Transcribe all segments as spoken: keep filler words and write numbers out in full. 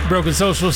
Broken Social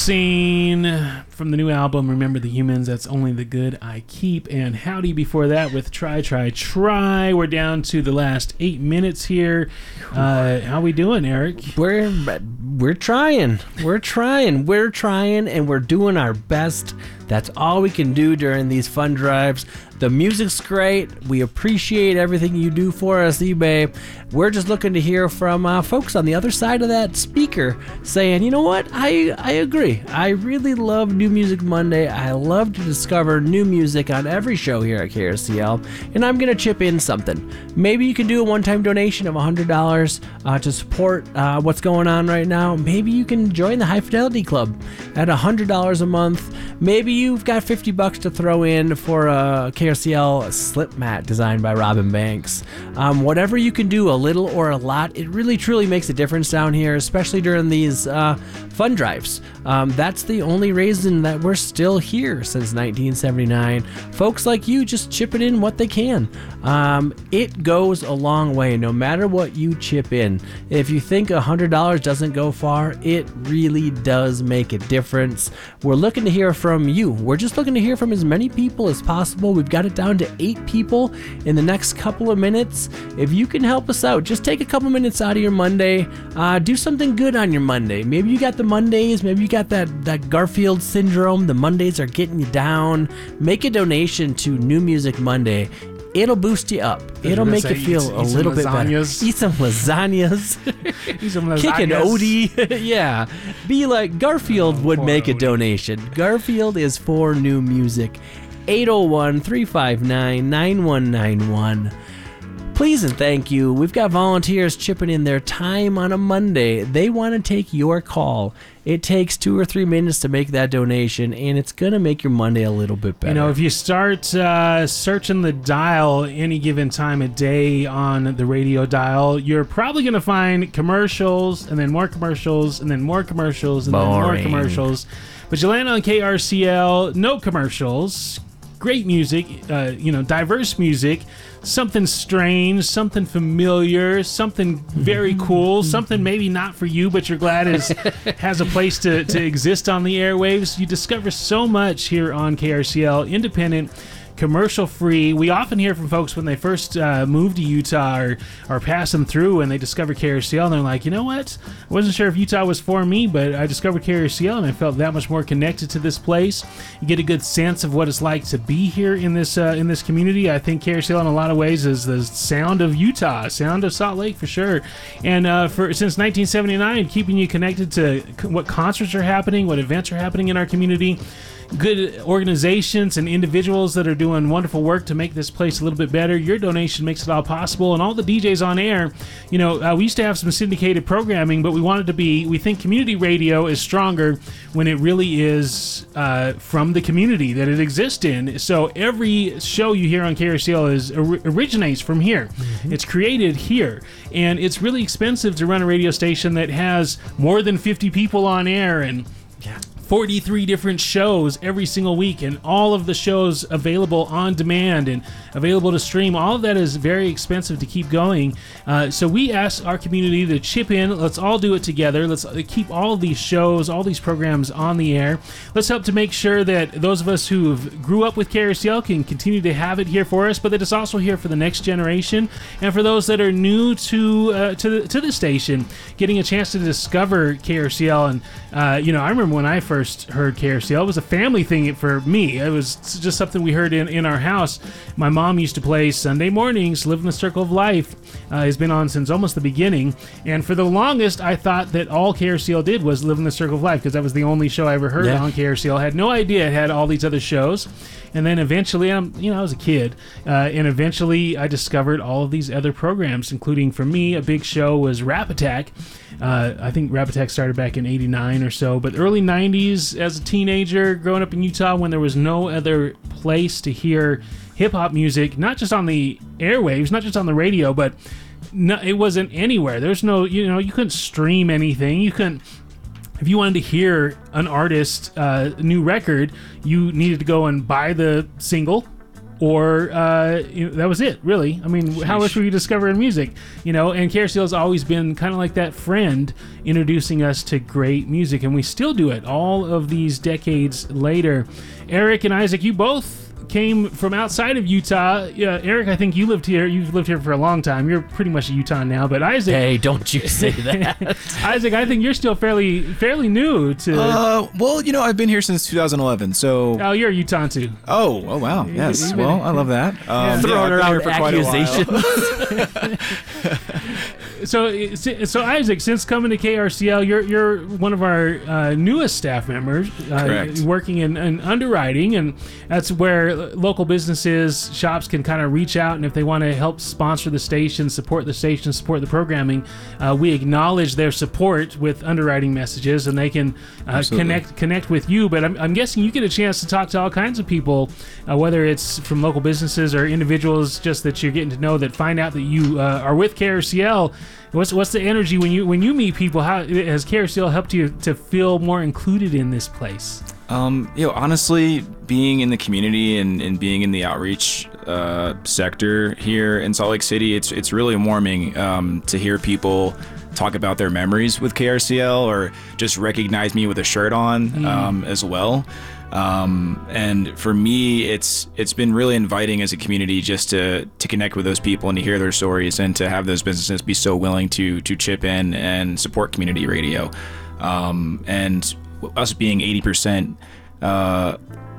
Scene from the new album Remember the Humans, That's Only the Good I Keep, and Howdy before that with Try Try Try. We're down to the last eight minutes here. Uh, how we doing, Eric? We're we're trying. We're trying. We're trying, and we're doing our best. That's all we can do during these fun drives. The music's great. We appreciate everything you do for us, eBay. We're just looking to hear from uh, folks on the other side of that speaker saying, you know what, I, I agree. I really love New Music Monday. I love to discover new music on every show here at K R C L, and I'm going to chip in something. Maybe you can do a one-time donation of one hundred dollars uh, to support uh, what's going on right now. Maybe you can join the High Fidelity Club at one hundred dollars a month. Maybe you've got fifty bucks to throw in for a K R C L slip mat designed by Robin Banks. Um, whatever you can do, a little or a lot, it really truly makes a difference down here, especially during these uh, fun drives. Um, that's the only reason that we're still here since nineteen seventy-nine. Folks like you just chipping in what they can. Um, it goes a long way, no matter what you chip in. If you think one hundred dollars doesn't go far, it really does make a difference. We're looking to hear from you. We're just looking to hear from as many people as possible. We've got it down to eight people in the next couple of minutes. If you can help us out, just take a couple minutes out of your Monday. Uh, do something good on your Monday. Maybe you got the Mondays. Maybe you got that, that Garfield syndrome. The Mondays are getting you down. Make a donation to New Music Monday. It'll boost you up. It'll make you feel eat, a eat little bit better. Eat some lasagnas. Eat some lasagnas. Kick an Odie. Yeah. Be like Garfield oh, would make a Odie. donation. Garfield is for new music. eight oh one, three five nine, nine one nine one. Please and thank you. We've got volunteers chipping in their time on a Monday. They want to take your call. It takes two or three minutes to make that donation, and it's going to make your Monday a little bit better. You know, if you start uh, searching the dial any given time of day on the radio dial, you're probably going to find commercials, and then more commercials, and then more commercials, and Boring. then more commercials. But you land on K R C L, no commercials, great music, uh, you know, diverse music, something strange, something familiar, something very cool, something maybe not for you, but you're glad is has a place to, to exist on the airwaves. You discover so much here on K R C L, independent, commercial free. We often hear from folks when they first uh, move to Utah or are passing through and they discover K R C L, and they're like, you know what? I wasn't sure if Utah was for me, but I discovered K R C L and I felt that much more connected to this place. You get a good sense of what it's like to be here in this uh, in this community. I think K R C L in a lot of ways is the sound of Utah, sound of Salt Lake for sure. And uh, for since nineteen seventy-nine, keeping you connected to what concerts are happening, what events are happening in our community. Good organizations and individuals that are doing wonderful work to make this place a little bit better. Your donation makes it all possible. And all the D Js on air, you know, uh, we used to have some syndicated programming, but we wanted to be, we think community radio is stronger when it really is uh, from the community that it exists in. So every show you hear on K R C L is or, originates from here. Mm-hmm. It's created here. And it's really expensive to run a radio station that has more than fifty people on air and yeah. forty-three different shows every single week, and all of the shows available on demand and available to stream. All of that is very expensive to keep going. Uh, so we ask our community to chip in. Let's all do it together. Let's keep all of these shows, all these programs on the air. Let's help to make sure that those of us who grew up with K R C L can continue to have it here for us, but that it's also here for the next generation. And for those that are new to uh, to, the, to the station, getting a chance to discover K R C L. And, uh, you know, I remember when I first First heard K R C L. It was a family thing for me. It was just something we heard in, in our house. My mom used to play Sunday mornings. Live in the Circle of Life uh, has been on since almost the beginning. And for the longest, I thought that all K R C L did was Live in the Circle of Life because that was the only show I ever heard yeah. on K R C L. I had no idea it had all these other shows. And then eventually, I'm, you know, I was a kid, uh, and eventually I discovered all of these other programs, including, for me, a big show was Rap Attack. Uh, I think Rap Attack started back in eighty-nine or so, but early nineties, as a teenager, growing up in Utah when there was no other place to hear hip-hop music, not just on the airwaves, not just on the radio, but no, it wasn't anywhere. There's no, you know, you couldn't stream anything. You couldn't... If you wanted to hear an artist's uh, new record, you needed to go and buy the single or uh, you know, that was it, really. I mean, Sheesh. How else were you discovering music? You know, and K R C L has always been kind of like that friend introducing us to great music, and we still do it all of these decades later. Eric and Isaac, you both came from outside of Utah. Yeah, Eric, I think you lived here. You've lived here for a long time. You're pretty much a Utah now. But Isaac, hey, don't you say that. Isaac, I think you're still fairly fairly new to. Uh, well, you know, I've been here since two thousand eleven. So. Oh, you're a Utah too. Oh, oh wow, yes. You've well, been, I love that. Um, Throwing yeah, around accusations. So, so Isaac, since coming to K R C L, you're you're one of our uh, newest staff members, uh, Correct. working in, in underwriting, and that's where local businesses, shops can kind of reach out, and if they want to help sponsor the station, support the station, support the programming, uh, we acknowledge their support with underwriting messages, and they can uh, connect connect with you. But I'm, I'm guessing you get a chance to talk to all kinds of people, uh, whether it's from local businesses or individuals, just that you're getting to know that find out that you uh, are with K R C L. What's what's the energy when you when you meet people? How has K R C L helped you to feel more included in this place? Um, you know, honestly, being in the community and, and being in the outreach uh, sector here in Salt Lake City, it's it's really warming um, to hear people talk about their memories with K R C L or just recognize me with a shirt on mm. um, as well. Um, and for me, it's it's been really inviting as a community just to to connect with those people and to hear their stories and to have those businesses be so willing to to chip in and support community radio. Um, and us being eighty percent, uh,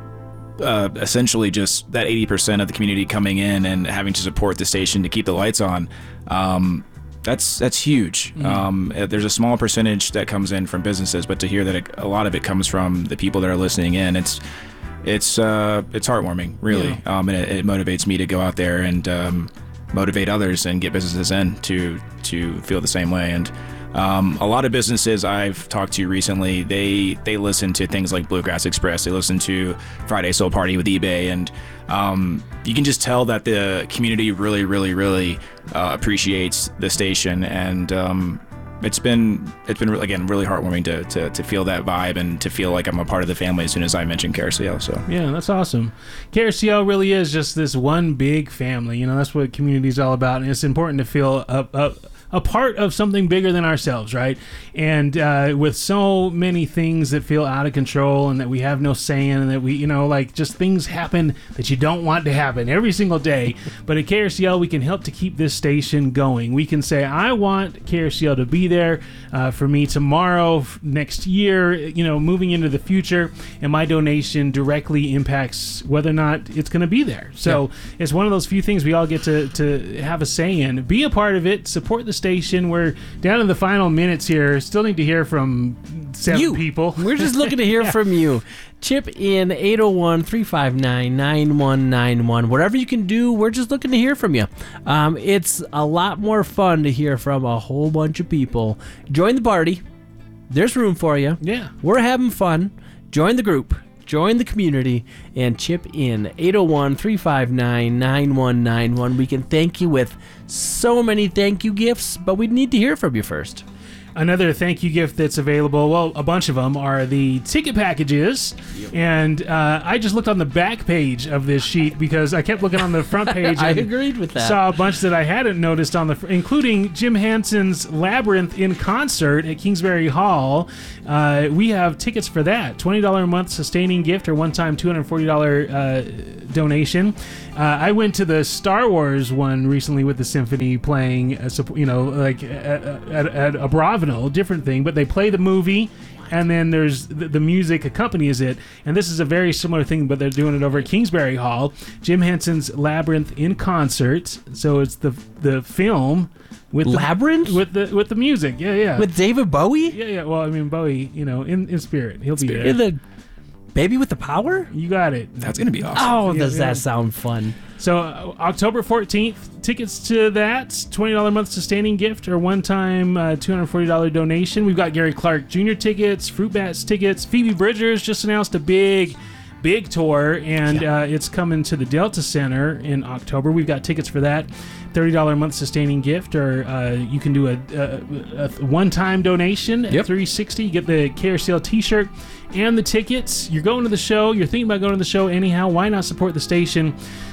uh, essentially just that eighty percent of the community coming in and having to support the station to keep the lights on. Um, That's that's huge. Mm-hmm. Um, there's a small percentage that comes in from businesses, but to hear that it, a lot of it comes from the people that are listening in, it's it's uh, it's heartwarming, really. Yeah. Um, and it, it motivates me to go out there and um, motivate others and get businesses in to to feel the same way. And um, a lot of businesses I've talked to recently, they they listen to things like Bluegrass Express. They listen to Friday Soul Party with eBay, and um, you can just tell that the community really, really, really uh, appreciates the station. And um, it's been it's been again really heartwarming to, to to feel that vibe and to feel like I'm a part of the family as soon as I mention K R C L. So yeah, that's awesome. K R C L really is just this one big family. You know, that's what community is all about, and it's important to feel up up. a part of something bigger than ourselves, right? And uh, with so many things that feel out of control and that we have no say in, and that we, you know, like just things happen that you don't want to happen every single day. But at K R C L, we can help to keep this station going. We can say, I want K R C L to be there uh, for me tomorrow, f- next year, you know, moving into the future, and my donation directly impacts whether or not it's going to be there. So yeah. It's one of those few things we all get to, to have a say in. Be a part of it, support the station. We're down in the final minutes here. Still need to hear from seven you. people. We're just looking to hear yeah. from you. Chip in eight oh one, three five nine, nine one nine one. Whatever you can do, we're just looking to hear from you. Um, it's a lot more fun to hear from a whole bunch of people. Join the party. There's room for you. Yeah. We're having fun. Join the group. Join the community and chip in eight oh one, three five nine, nine one nine one. We can thank you with so many thank you gifts, but we need to hear from you first. Another thank you gift that's available, well, a bunch of them, are the ticket packages. Yep. And uh, I just looked on the back page of this sheet because I kept looking on the front page. I and agreed with that. Saw a bunch that I hadn't noticed on the, fr- including Jim Henson's Labyrinth in concert at Kingsbury Hall. Uh, we have tickets for that. twenty dollars a month sustaining gift or one-time two hundred forty dollars uh, donation. Uh, I went to the Star Wars one recently with the symphony playing, uh, you know, like at, at, at a Bravenel, different thing, but they play the movie, and then there's the, the music accompanies it, and this is a very similar thing, but they're doing it over at Kingsbury Hall. Jim Henson's Labyrinth in concert, so it's the the film with Labyrinth the, with the with the music, yeah, yeah, with David Bowie, yeah, yeah. Well, I mean Bowie, you know, in, in spirit, he'll be spirit. there. The Baby with the Power? You got it. That's going to be awesome. Oh, yeah, does yeah. that sound fun? So uh, October fourteenth, tickets to that, twenty dollars a month sustaining gift or one-time uh, two hundred forty dollars donation. We've got Gary Clark Junior tickets, Fruit Bats tickets. Phoebe Bridgers just announced a big, big tour, and yeah. uh, it's coming to the Delta Center in October. We've got tickets for that. thirty dollars a month sustaining gift, or uh, you can do a, a, a one-time donation at yep. three hundred sixty dollars. You get the K R C L t-shirt and the tickets. You're going to the show. You're thinking about going to the show anyhow. Why not support the station?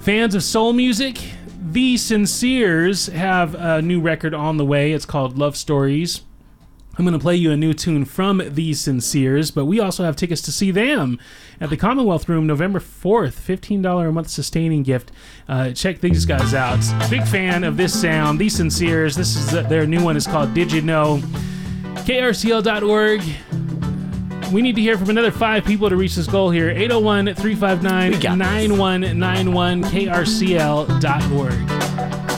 Fans of soul music, The Sinceres have a new record on the way. It's called Love Stories. I'm going to play you a new tune from The Sinceres, but we also have tickets to see them at the Commonwealth Room November fourth. fifteen dollars a month sustaining gift. Uh, check these guys out. Big fan of this sound. The Sinceres. This is the, their new one. It's called Did You Know? K R C L dot org. We need to hear from another five people to reach this goal here. eight oh one, three five nine, nine one nine one. K R C L dot org.